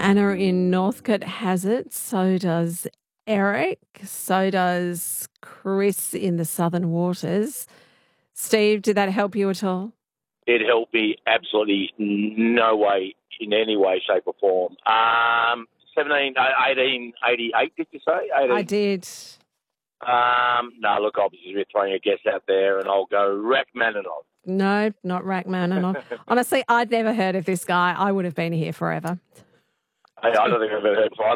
Anna in Northcote has it. So does Eric. So does Chris in the Southern Waters. Steve, did that help you at all? It helped me absolutely no way, in any way, shape or form. 1888, did you say? 18? I did. No, look, obviously we're throwing a guess out there, and I'll go Rachmaninoff. No, not Rachmaninoff. Honestly, I'd never heard of this guy. I would have been here forever. I don't think I've ever heard of